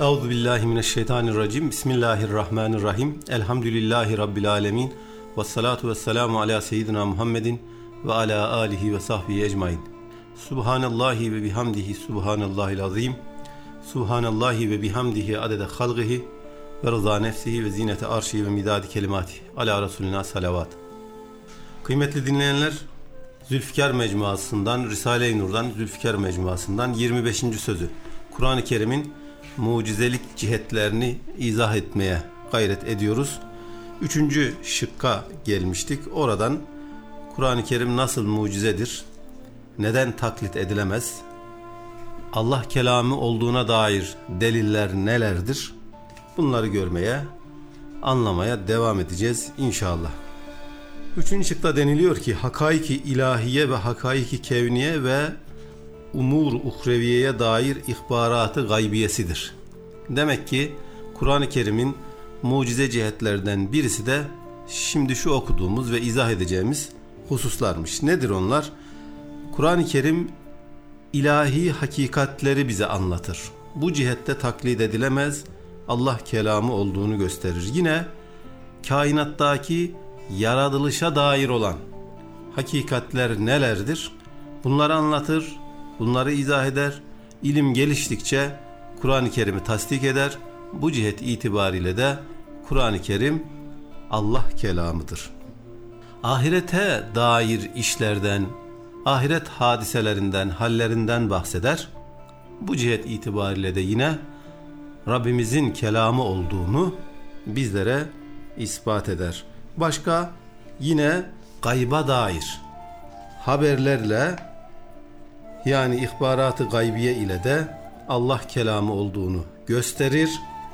Euzubillahimineşşeytanirracim. Bismillahirrahmanirrahim. Elhamdülillahi Rabbil alemin. Vessalatu vesselamu ala seyyidina Muhammedin ve ala alihi ve sahbihi ecmain. Subhanallahi ve bihamdihi subhanallahil azim. Subhanallahi ve bihamdihi adede halgihi ve rıza nefsihi ve zinete arşi ve midadi kelimati. Ala Resulina salavat. Kıymetli dinleyenler, Zülfikar Mecmuası'ndan, Risale-i Nur'dan, Zülfikar Mecmuası'ndan 25. sözü. Kur'an-ı Kerim'in mucizelik cihetlerini izah etmeye gayret ediyoruz. 3. şıkka gelmiştik. Oradan Kur'an-ı Kerim nasıl mucizedir? Neden taklit edilemez? Allah kelamı olduğuna dair deliller nelerdir? Bunları görmeye, anlamaya devam edeceğiz inşallah. 3. şıkta deniliyor ki hakaiki ilahiye ve hakaiki kevniye ve umur uhreviyeye dair ihbaratı gaybiyesidir. Demek ki Kur'an-ı Kerim'in mucize cihetlerden birisi de şimdi şu okuduğumuz ve izah edeceğimiz hususlarmış. Nedir onlar? Kur'an-ı Kerim ilahi hakikatleri bize anlatır. Bu cihette taklit edilemez, Allah kelamı olduğunu gösterir. Yine kainattaki yaratılışa dair olan hakikatler nelerdir? Bunları anlatır, bunları izah eder. İlim geliştikçe Kur'an-ı Kerim'i tasdik eder. Bu cihet itibariyle de Kur'an-ı Kerim Allah kelamıdır. Ahirete dair işlerden, ahiret hadiselerinden, hallerinden bahseder. Bu cihet itibariyle de yine Rabbimizin kelamı olduğunu bizlere ispat eder. Başka yine gayba dair haberlerle, yani ihbaratı gaybiye ile de Allah kelamı olduğunu gösterir.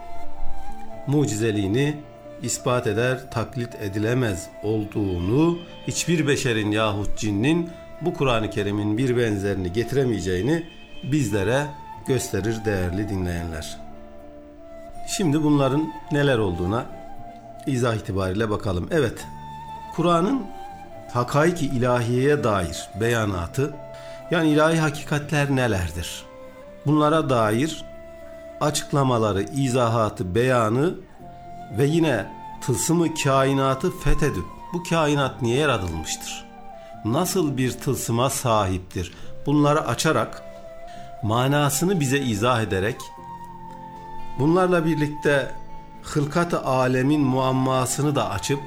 Mucizeliğini ispat eder, taklit edilemez olduğunu, hiçbir beşerin yahut cinnin bu Kur'an-ı Kerim'in bir benzerini getiremeyeceğini bizlere gösterir değerli dinleyenler. Şimdi bunların neler olduğuna izah itibariyle bakalım. Evet, Kur'an'ın hakaiki ilahiyeye dair beyanatı, yani ilahi hakikatler nelerdir? Bunlara dair açıklamaları, izahatı, beyanı ve yine tılsımı kainatı fethedip bu kainat niye yaratılmıştır? Nasıl bir tılsıma sahiptir? Bunları açarak, manasını bize izah ederek, bunlarla birlikte hılkat-ı alemin muammasını da açıp,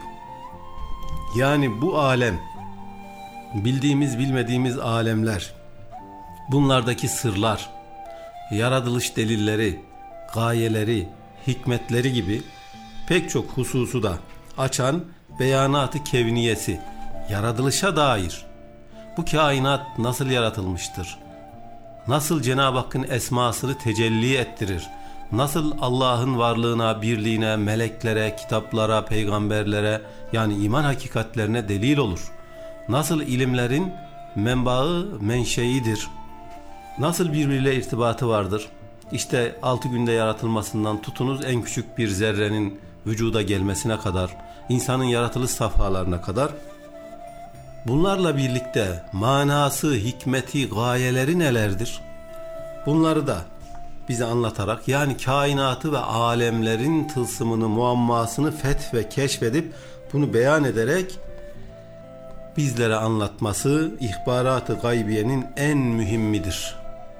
yani bu alem, bildiğimiz bilmediğimiz alemler, bunlardaki sırlar, yaratılış delilleri, gayeleri, hikmetleri gibi pek çok hususu da açan beyanatı kevniyesi, yaratılışa dair bu kainat nasıl yaratılmıştır? Nasıl Cenab-ı Hakk'ın esmasını tecelli ettirir? Nasıl Allah'ın varlığına, birliğine, meleklere, kitaplara, peygamberlere, yani iman hakikatlerine delil olur? Nasıl ilimlerin menbaı, menşeidir? Nasıl birbiriyle irtibatı vardır? İşte 6 günde yaratılmasından tutunuz en küçük bir zerrenin vücuda gelmesine kadar, insanın yaratılış safhalarına kadar. Bunlarla birlikte manası, hikmeti, gayeleri nelerdir? Bunları da bize anlatarak, yani kainatı ve alemlerin tılsımını, muammasını feth ve keşfedip bunu beyan ederek bizlere anlatması ihbarat-ı gaybiyenin en mühimmidir.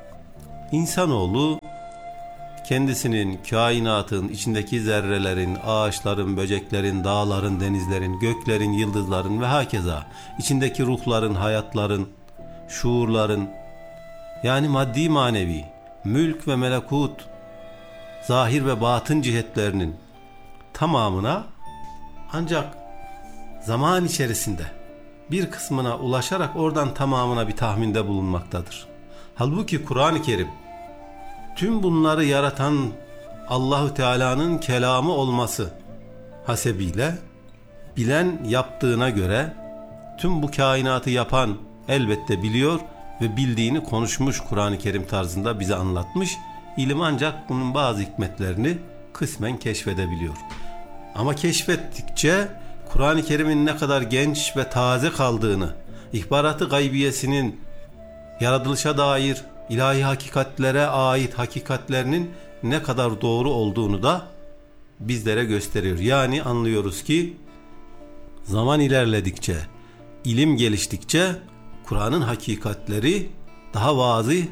İnsanoğlu kendisinin, kainatın, içindeki zerrelerin, ağaçların, böceklerin, dağların, denizlerin, göklerin, yıldızların ve hakeza içindeki ruhların, hayatların, şuurların, yani maddi manevi, mülk ve melekut, zahir ve batın cihetlerinin tamamına ancak zaman içerisinde bir kısmına ulaşarak oradan tamamına bir tahminde bulunmaktadır. Halbuki Kur'an-ı Kerim tüm bunları yaratan Allahu Teala'nın kelamı olması hasebiyle, bilen yaptığına göre tüm bu kainatı yapan elbette biliyor ve bildiğini konuşmuş, Kur'an-ı Kerim tarzında bize anlatmış. İlim ancak bunun bazı hikmetlerini kısmen keşfedebiliyor. Ama keşfettikçe Kur'an-ı Kerim'in ne kadar genç ve taze kaldığını, ihbarat-ı gaybiyesinin yaratılışa dair ilahi hakikatlere ait hakikatlerinin ne kadar doğru olduğunu da bizlere gösteriyor. Yani anlıyoruz ki zaman ilerledikçe, ilim geliştikçe Kur'an'ın hakikatleri daha vazih,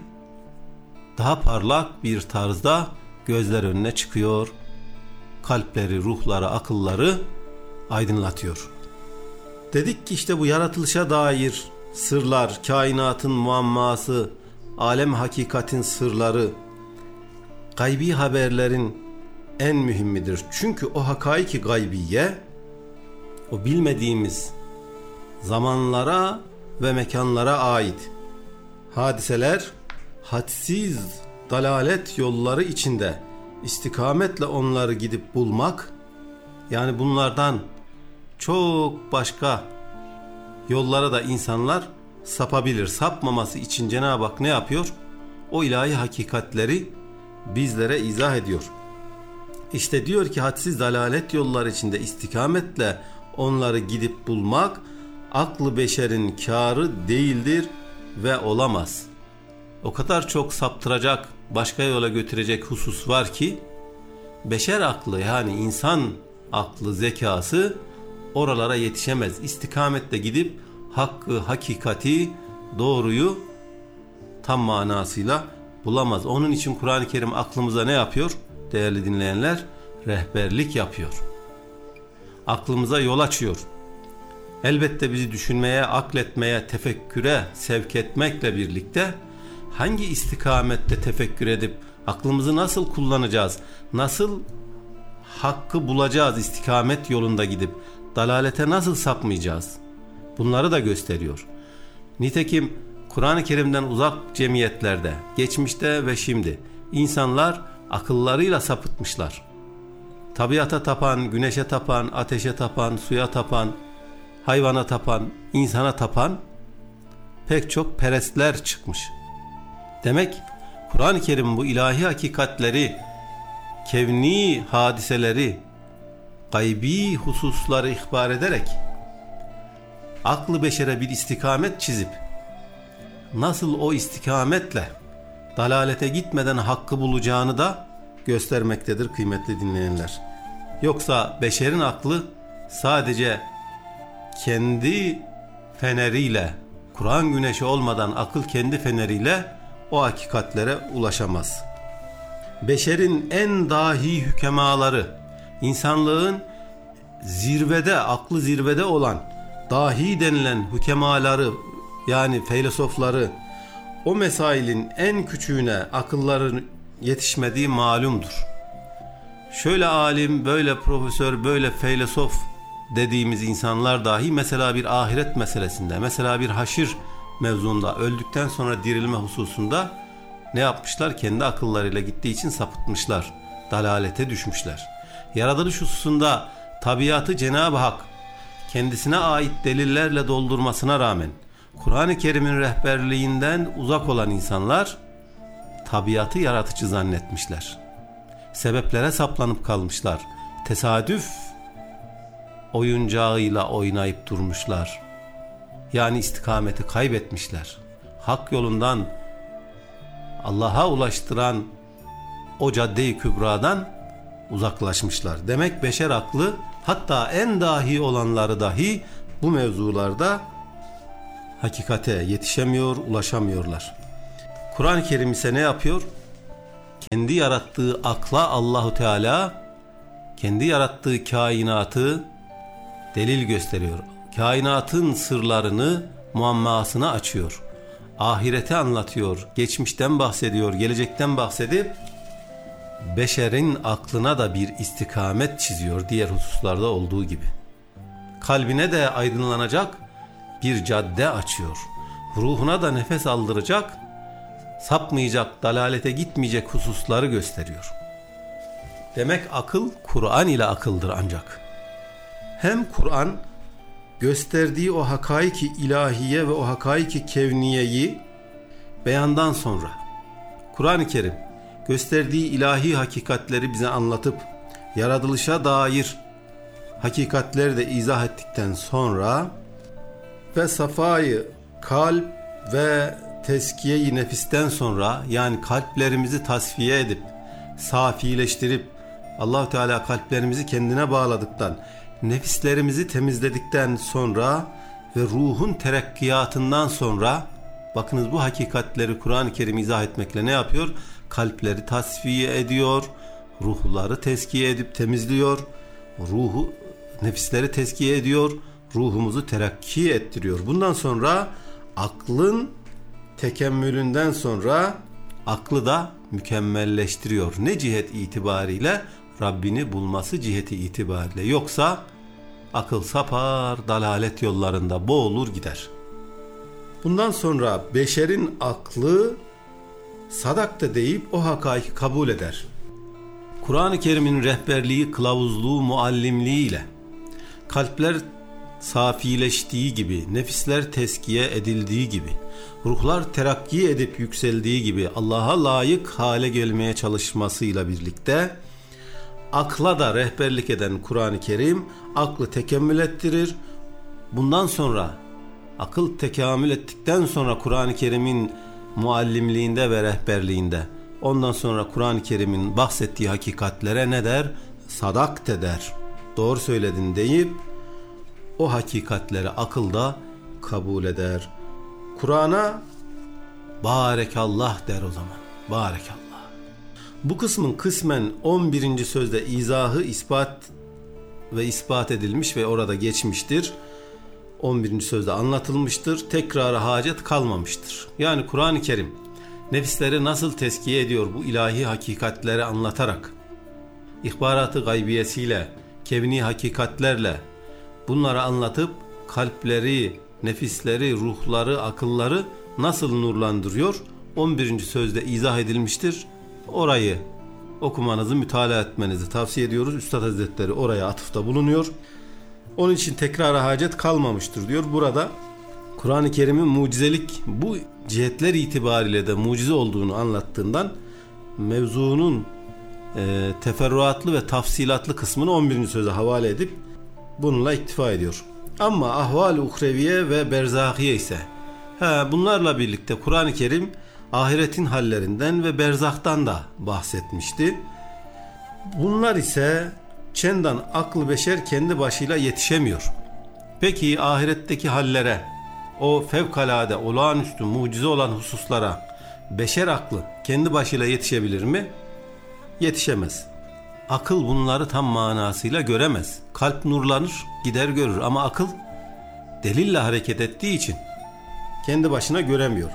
daha parlak bir tarzda gözler önüne çıkıyor. Kalpleri, ruhları, akılları aydınlatıyor. Dedik ki işte bu yaratılışa dair sırlar, kainatın muamması, alem hakikatin sırları, gaybi haberlerin en mühimmidir. Çünkü o hakaiki gaybiye, o bilmediğimiz zamanlara ve mekanlara ait hadiseler, hadsiz dalalet yolları içinde istikametle onları gidip bulmak, yani bunlardan çok başka yollara da insanlar sapabilir. Sapmaması için Cenab-ı Hak ne yapıyor? O ilahi hakikatleri bizlere izah ediyor. İşte diyor ki hadsiz dalalet yolları içinde istikametle onları gidip bulmak aklı beşerin kârı değildir ve olamaz. O kadar çok saptıracak, başka yola götürecek husus var ki beşer aklı, yani insan aklı, zekası oralara yetişemez. İstikametle gidip hakkı, hakikati, doğruyu tam manasıyla bulamaz. Onun için Kur'an-ı Kerim aklımıza ne yapıyor? Değerli dinleyenler, rehberlik yapıyor. Aklımıza yol açıyor. Elbette bizi düşünmeye, akletmeye, tefekküre sevk etmekle birlikte hangi istikamette tefekkür edip aklımızı nasıl kullanacağız, nasıl hakkı bulacağız, istikamet yolunda gidip dalalete nasıl sapmayacağız, bunları da gösteriyor. Nitekim Kur'an-ı Kerim'den uzak cemiyetlerde, geçmişte ve şimdi insanlar akıllarıyla sapıtmışlar. Tabiata tapan, güneşe tapan, ateşe tapan, suya tapan, hayvana tapan, insana tapan pek çok perestler çıkmış. Demek Kur'an-ı Kerim bu ilahi hakikatleri, kevni hadiseleri, gaybi hususları ihbar ederek aklı beşere bir istikamet çizip nasıl o istikametle dalalete gitmeden hakkı bulacağını da göstermektedir kıymetli dinleyenler. Yoksa beşerin aklı sadece kendi feneriyle, Kur'an güneşi olmadan akıl kendi feneriyle o hakikatlere ulaşamaz. Beşerin en dahi hükemaları, insanlığın zirvede, aklı zirvede olan dahi denilen hükemaları, yani filozofları, o mesailin en küçüğüne akılların yetişmediği malumdur. Şöyle alim, böyle profesör, böyle filozof dediğimiz insanlar dahi mesela bir ahiret meselesinde, mesela bir haşir mevzunda, öldükten sonra dirilme hususunda ne yapmışlar? Kendi akıllarıyla gittiği için sapıtmışlar, dalalete düşmüşler. Yaratılış hususunda tabiatı Cenab-ı Hak kendisine ait delillerle doldurmasına rağmen Kur'an-ı Kerim'in rehberliğinden uzak olan insanlar tabiatı yaratıcı zannetmişler. Sebeplere saplanıp kalmışlar. Tesadüf oyuncağıyla oynayıp durmuşlar. Yani istikameti kaybetmişler. Hak yolundan Allah'a ulaştıran o cadde-i kübradan uzaklaşmışlar. Demek beşer aklı, hatta en dahi olanları dahi bu mevzularda hakikate yetişemiyor, ulaşamıyorlar. Kur'an-ı Kerim ise ne yapıyor? Kendi yarattığı akla Allahu Teala kendi yarattığı kainatı delil gösteriyor. Kainatın sırlarını, muammasını açıyor. Ahireti anlatıyor, geçmişten bahsediyor, gelecekten bahsedip beşerin aklına da bir istikamet çiziyor diğer hususlarda olduğu gibi. Kalbine de aydınlanacak bir cadde açıyor. Ruhuna da nefes aldıracak, sapmayacak, dalalete gitmeyecek hususları gösteriyor. Demek akıl Kur'an ile akıldır ancak. Hem Kur'an gösterdiği o hakaiki ilahiye ve o hakaiki kevniyeyi beyandan sonra Kur'an-ı Kerim gösterdiği ilahi hakikatleri bize anlatıp yaratılışa dair hakikatleri de izah ettikten sonra ve safayı kalp ve teskiye-i nefisten sonra, yani kalplerimizi tasfiye edip safileştirip Allah-u Teala kalplerimizi kendine bağladıktan, nefislerimizi temizledikten sonra ve ruhun terekkiyatından sonra, bakınız bu hakikatleri Kur'an-ı Kerim izah etmekle ne yapıyor? Kalpleri tasfiye ediyor, ruhları tezkiye edip temizliyor, nefisleri tezkiye ediyor, ruhumuzu terakki ettiriyor. Bundan sonra aklın tekemmülünden sonra aklı da mükemmelleştiriyor. Ne cihet itibariyle? Rabbini bulması ciheti itibariyle. Yoksa akıl sapar, dalalet yollarında boğulur gider. Bundan sonra beşerin aklı sadakta deyip o hakaiki kabul eder. Kur'an-ı Kerim'in rehberliği, kılavuzluğu, muallimliği ile kalpler safileştiği gibi, nefisler teskiye edildiği gibi, ruhlar terakki edip yükseldiği gibi Allah'a layık hale gelmeye çalışmasıyla birlikte akla da rehberlik eden Kur'an-ı Kerim aklı tekemmül ettirir. Bundan sonra akıl tekamül ettikten sonra Kur'an-ı Kerim'in muallimliğinde ve rehberliğinde, ondan sonra Kur'an-ı Kerim'in bahsettiği hakikatlere ne der? Sadakt eder. Doğru söyledin deyip o hakikatleri akılda kabul eder. Kur'an'a barekallah der o zaman. Barekallah. Bu kısmın kısmen 11. sözde izahı ispat edilmiş ve orada geçmiştir. 11. sözde anlatılmıştır. Tekrara hacet kalmamıştır. Yani Kur'an-ı Kerim nefisleri nasıl tezkiye ediyor bu ilahi hakikatleri anlatarak, ihbaratı gaybiyesiyle, kevni hakikatlerle bunları anlatıp kalpleri, nefisleri, ruhları, akılları nasıl nurlandırıyor? 11. sözde izah edilmiştir. Orayı okumanızı, mütalaa etmenizi tavsiye ediyoruz. Üstad Hazretleri oraya atıfta bulunuyor. Onun için tekrara hacet kalmamıştır diyor. Burada Kur'an-ı Kerim'in mucizelik, bu cihetler itibariyle de mucize olduğunu anlattığından mevzunun teferruatlı ve tafsilatlı kısmını 11. söze havale edip bununla iktifa ediyor. Ama ahval-i uhreviye ve berzahiye ise bunlarla birlikte Kur'an-ı Kerim ahiretin hallerinden ve berzahtan da bahsetmişti. Bunlar ise çendan aklı beşer kendi başıyla yetişemiyor. Peki ahiretteki hallere, o fevkalade, olağanüstü, mucize olan hususlara beşer aklı kendi başıyla yetişebilir mi? Yetişemez. Akıl bunları tam manasıyla göremez. Kalp nurlanır, gider görür ama akıl delille hareket ettiği için kendi başına göremiyor.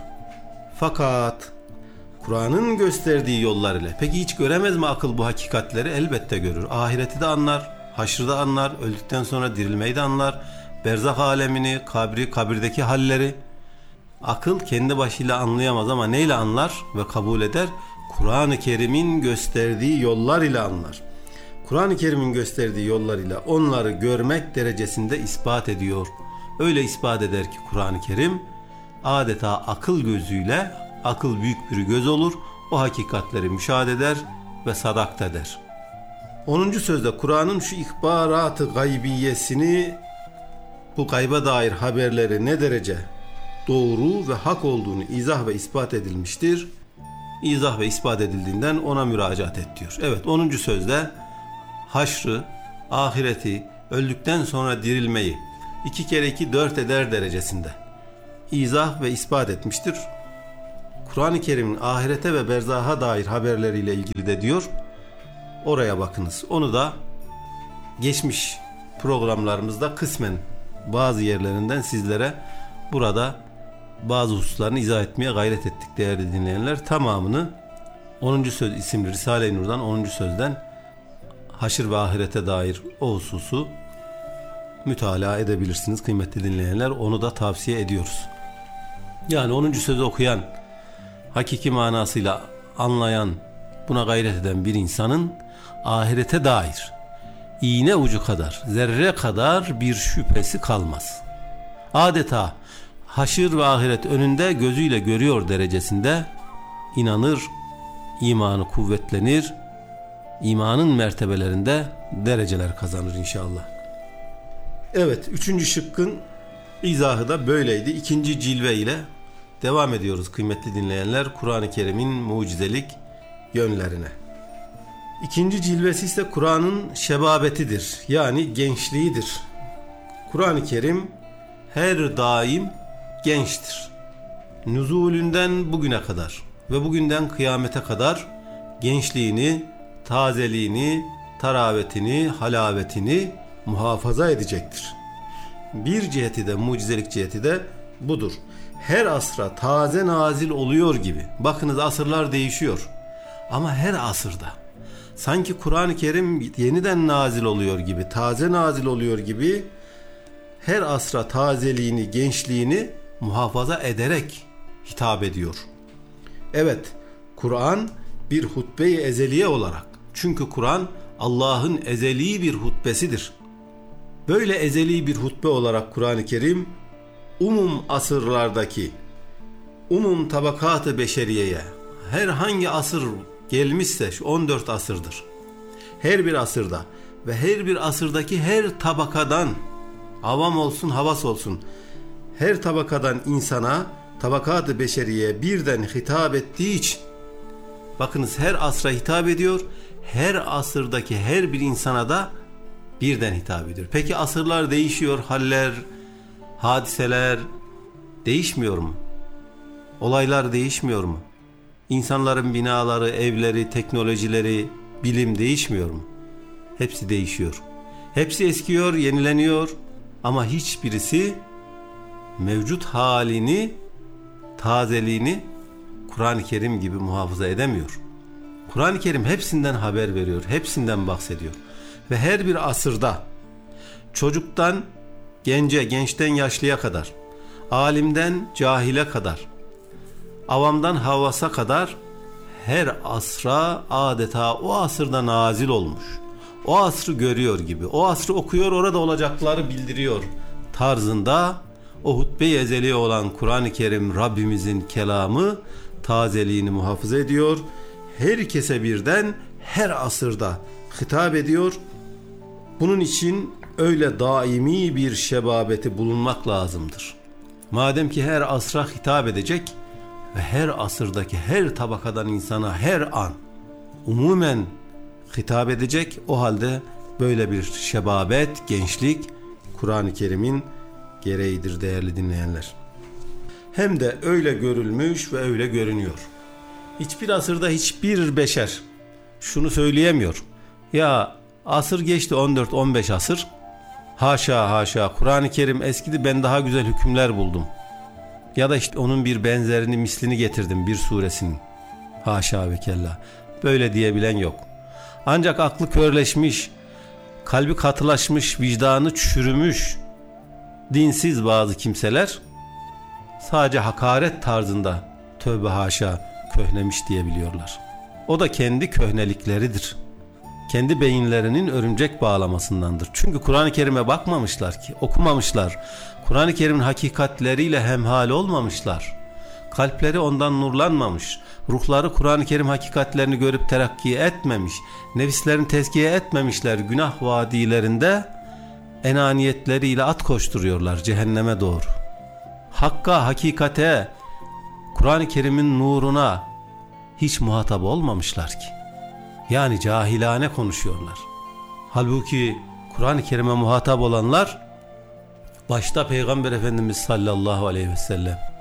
Fakat Kur'an'ın gösterdiği yollar ile, peki hiç göremez mi akıl bu hakikatleri? Elbette görür. Ahireti de anlar, haşrı da anlar, öldükten sonra dirilmeyi de anlar, berzah alemini, kabirdeki halleri. Akıl kendi başıyla anlayamaz ama neyle anlar ve kabul eder? Kur'an-ı Kerim'in gösterdiği yollar ile anlar. Kur'an-ı Kerim'in gösterdiği yollar ile onları görmek derecesinde ispat ediyor. Öyle ispat eder ki Kur'an-ı Kerim adeta akıl gözüyle, akıl büyük bir göz olur, o hakikatleri müşahede eder ve sadakt eder. 10. sözde Kur'an'ın şu ihbaratı gaybiyesini, bu gayba dair haberleri ne derece doğru ve hak olduğunu izah ve ispat edilmiştir. İzah ve ispat edildiğinden ona müracaat et diyor. Evet, 10. sözde haşrı, ahireti, öldükten sonra dirilmeyi 2 kere 2 4 eder derecesinde izah ve ispat etmiştir. Kur'an-ı Kerim'in ahirete ve berzaha dair haberleriyle ilgili de diyor. Oraya bakınız. Onu da geçmiş programlarımızda kısmen bazı yerlerinden sizlere burada bazı hususlarını izah etmeye gayret ettik değerli dinleyenler. Tamamını 10. söz isimli Risale-i Nur'dan 10. sözden haşr ve ahirete dair o hususu mütalaa edebilirsiniz kıymetli dinleyenler. Onu da tavsiye ediyoruz. Yani 10. sözü okuyan, hakiki manasıyla anlayan, buna gayret eden bir insanın ahirete dair iğne ucu kadar, zerre kadar bir şüphesi kalmaz. Adeta haşir ve ahiret önünde gözüyle görüyor derecesinde inanır, imanı kuvvetlenir, imanın mertebelerinde dereceler kazanır inşallah. Evet, 3. şıkkın izahı da böyleydi. 2. cilve ile devam ediyoruz kıymetli dinleyenler Kur'an-ı Kerim'in mucizelik yönlerine. İkinci cilvesi ise Kur'an'ın şebabetidir. Yani gençliğidir. Kur'an-ı Kerim her daim gençtir. Nüzulünden bugüne kadar ve bugünden kıyamete kadar gençliğini, tazeliğini, taravetini, halavetini muhafaza edecektir. Bir ciheti de, mucizelik ciheti de budur. Her asra taze nazil oluyor gibi. Bakınız, asırlar değişiyor. Ama her asırda sanki Kur'an-ı Kerim yeniden nazil oluyor gibi, taze nazil oluyor gibi her asra tazeliğini, gençliğini muhafaza ederek hitap ediyor. Evet, Kur'an bir hutbe-i ezeliye olarak, çünkü Kur'an Allah'ın ezeli bir hutbesidir. Böyle ezeli bir hutbe olarak Kur'an-ı Kerim asırlardaki, tabakat-ı beşeriyeye, herhangi asır gelmişse, şu 14 asırdır. Her bir asırda ve her bir asırdaki her tabakadan, avam olsun, havas olsun, her tabakadan insana, tabakat-ı beşeriyeye birden hitap ettiği için, bakınız, her asra hitap ediyor, her asırdaki her bir insana da birden hitap ediyor. Peki asırlar değişiyor, haller, hadiseler değişmiyor mu? Olaylar değişmiyor mu? İnsanların binaları, evleri, teknolojileri, bilim değişmiyor mu? Hepsi değişiyor. Hepsi eskiyor, yenileniyor ama hiçbirisi mevcut halini, tazeliğini Kur'an-ı Kerim gibi muhafaza edemiyor. Kur'an-ı Kerim hepsinden haber veriyor, hepsinden bahsediyor. Ve her bir asırda çocuktan gence, gençten yaşlıya kadar, alimden cahile kadar, avamdan havvasa kadar her asra adeta o asırda nazil olmuş. O asrı görüyor gibi, o asrı okuyor, orada olacakları bildiriyor tarzında o hutbe-i ezeli olan Kur'an-ı Kerim, Rabbimizin kelamı, tazeliğini muhafaza ediyor. Herkese birden her asırda hitap ediyor. Bunun için öyle daimi bir şebabeti bulunmak lazımdır. Madem ki her asra hitap edecek ve her asırdaki her tabakadan insana her an umumen hitap edecek, o halde böyle bir şebabet, gençlik Kur'an-ı Kerim'in gereğidir değerli dinleyenler. Hem de öyle görülmüş ve öyle görünüyor. Hiçbir asırda hiçbir beşer şunu söyleyemiyor: ya asır geçti, 14-15 asır, haşa haşa, Kur'an-ı Kerim eskidi, ben daha güzel hükümler buldum. Ya da işte onun bir benzerini, mislini getirdim bir suresinin. Haşa ve kella. Böyle diyebilen yok. Ancak aklı körleşmiş, kalbi katılaşmış, vicdanı çürümüş, dinsiz bazı kimseler sadece hakaret tarzında tövbe haşa köhnemiş diyebiliyorlar. O da kendi köhnelikleridir. Kendi beyinlerinin örümcek bağlamasındandır. Çünkü Kur'an-ı Kerim'e bakmamışlar ki, okumamışlar. Kur'an-ı Kerim'in hakikatleriyle hemhal olmamışlar. Kalpleri ondan nurlanmamış. Ruhları Kur'an-ı Kerim hakikatlerini görüp terakki etmemiş. Nefislerini tezkiye etmemişler. Günah vadilerinde enaniyetleriyle at koşturuyorlar cehenneme doğru. Hakka, hakikate, Kur'an-ı Kerim'in nuruna hiç muhatap olmamışlar ki. Yani cahilane konuşuyorlar. Halbuki Kur'an-ı Kerim'e muhatap olanlar, başta Peygamber Efendimiz sallallahu aleyhi ve sellem,